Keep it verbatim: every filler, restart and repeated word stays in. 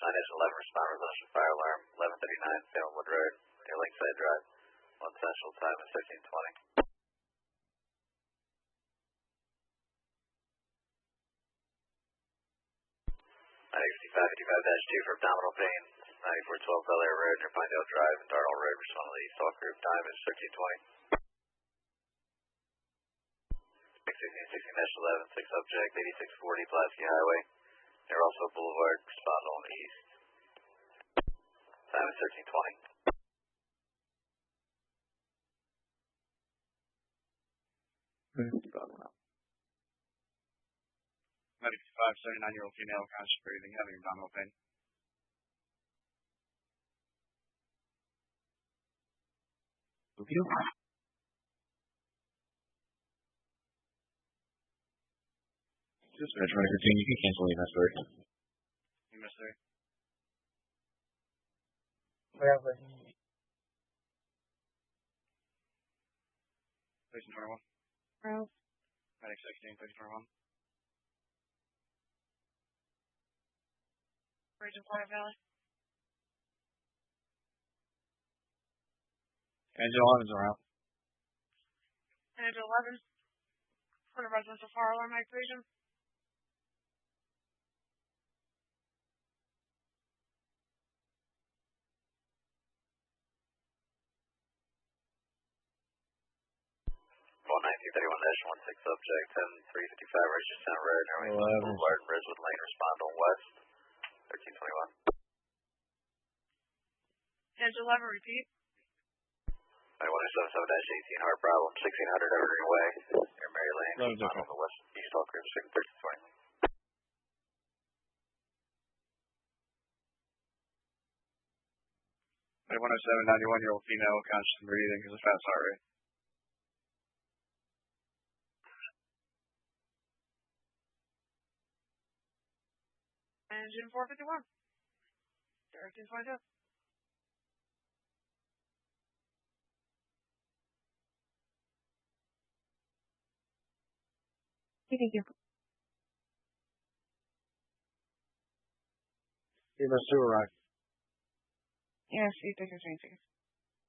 nine dash eleven, respond residential fire alarm, eleven thirty-nine, Salem Wood Road, near Lakeside Drive. One Central, time is thirteen twenty. ninety-five fifty-five dash two for abdominal pain, ninety-four twelve Bel Air Road, near Pinedale Drive, and Darnell Road, respond to the East Hall Group, time is thirteen twenty. sixteen sixteen dash eleven, six subject, eighty-six forty Pulaski Highway, near Russell Boulevard, respond on the east. Time is thirteen twenty. ninety-five, seventy-nine-year-old female, conscious breathing, having abdominal pain. Thank you. Just Metro fifteen, you can cancel the investor. You missed three. Whatever. Station twenty-one. Ralph. Medic sixteen, station twenty-one. Region Fire Valley. Angel eleven's around. Angel eleven. For the residential fire alarm activation. one nineteen thirty-one dash one six subject, ten three fifty-five Richardson Road, near Wayne Boulevard, and Rosewood Lane, respond on west, thirteen twenty-one. Angel eleven, repeat. ninety-one oh seven seven dash eighteen, hard problem, sixteen hundred Evergreen Way, near Mary Lane, respond on the west, East Hall Group, thirteen twenty. ninety-one oh seven, ninety-one-year-old female, conscious and breathing, has a fast heart rate. Engine four fifty-one. thirteen twenty-two. Thank you. You must do right. Yes, eight six three six.